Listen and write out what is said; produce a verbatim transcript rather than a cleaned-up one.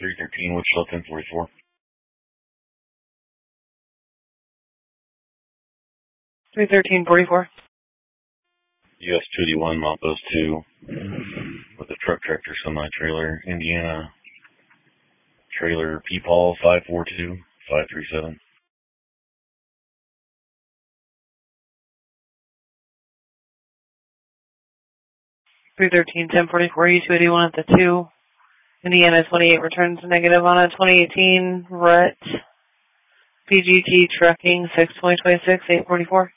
three thirteen, Wichita ten forty-four. three thirteen forty-four. U S two eighty-one, Mount Post two, with a truck tractor semi-trailer, Indiana, trailer P-Paul five four two five three seven. three thirteen ten forty-four, U two eighty-one at the two. Indiana twenty-eight returns negative on a twenty eighteen Rut P G T Trucking six twenty twenty-six eight forty-four.